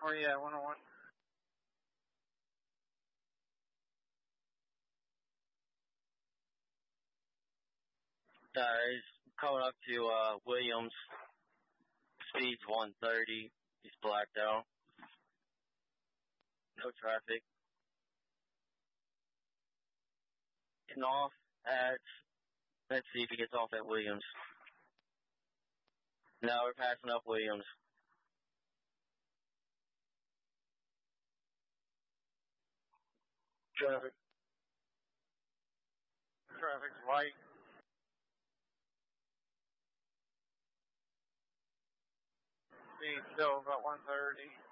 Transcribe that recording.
Where you at, 101? He's coming up to Williams. Speed's 130. He's blacked out. No traffic. Getting off at, let's see if he gets off at Williams. No, we're passing up Williams. Traffic's white. Speed still about 130.